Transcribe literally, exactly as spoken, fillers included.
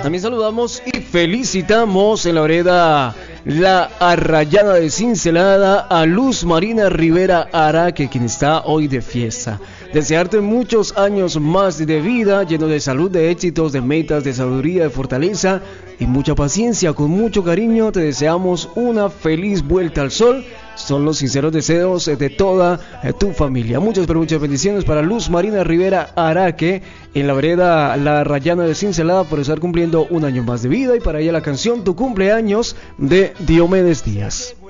También saludamos y felicitamos en la vereda La Arrayana de Cincelada a Luz Marina Rivera Araque, quien está hoy de fiesta. Desearte muchos años más de vida, lleno de salud, de éxitos, de metas, de sabiduría, de fortaleza y mucha paciencia. Con mucho cariño te deseamos una feliz vuelta al sol. Son los sinceros deseos de toda tu familia. Muchas pero muchas bendiciones para Luz Marina Rivera Araque en la vereda La Arrayana de Cincelada por estar cumpliendo un año más de vida, y para ella la canción Tu Cumpleaños de Diomedes Díaz.